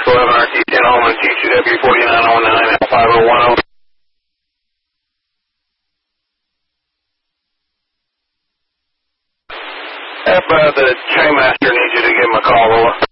RT10 Holman, TCW 4909 L5010. The trainmaster needs you to give him a call, over.